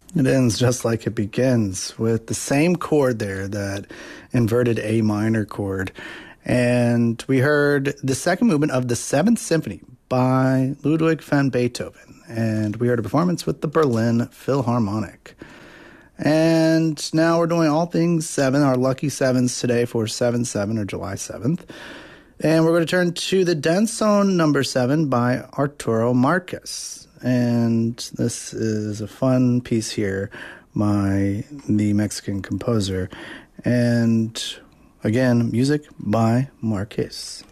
It ends just like it begins, with the same chord there, that inverted A minor chord. And we heard the second movement of the Seventh Symphony by Ludwig van Beethoven. And we heard a performance with the Berlin Philharmonic. And now we're doing all things 7, our lucky 7s today for 7/7 or July 7th. And we're going to turn to the Danzón number 7 by Arturo Marquez. And this is a fun piece here by the Mexican composer. And again, music by Marquez.